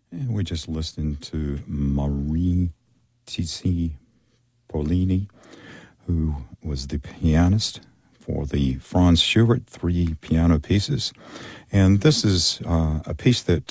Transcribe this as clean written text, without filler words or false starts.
And we just listened to Marie T.C. Polini, who was the pianist for the Franz Schubert 3 piano pieces. And this is a piece that